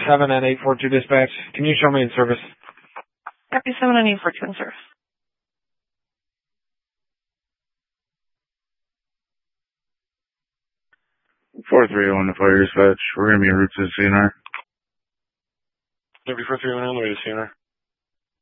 7 and 842 dispatch. Can you show me in service? Copy 7 and 842 in service. 4301 to fire dispatch. We're going to be en route to the CNR. Maybe 4301 on the way to CNR.